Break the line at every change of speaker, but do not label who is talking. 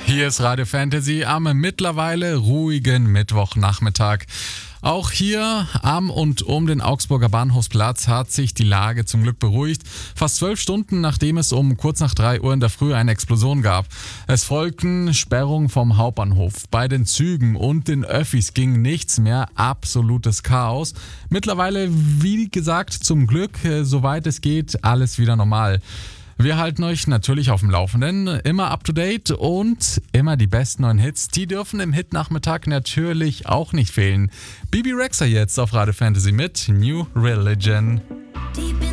Hier ist Radio Fantasy am mittlerweile ruhigen Mittwochnachmittag. Auch hier am und um den Augsburger Bahnhofsplatz hat sich die Lage zum Glück beruhigt. Fast 12 Stunden, nachdem es um kurz nach 3 Uhr in der Früh eine Explosion gab. Es folgten Sperrungen vom Hauptbahnhof. Bei den Zügen und den Öffis ging nichts mehr. Absolutes Chaos. Mittlerweile, wie gesagt, zum Glück, soweit es geht, alles wieder normal. Wir halten euch natürlich auf dem Laufenden, immer up to date und immer die besten neuen Hits. Die dürfen im Hit-Nachmittag natürlich auch nicht fehlen. Bibi Rexha jetzt auf Radio Fantasy mit New Religion.